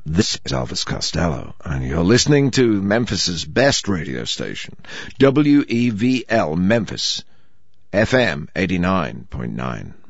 This is Elvis Costello, and you're listening to Memphis's best radio station, WEVL Memphis, FM 89.9.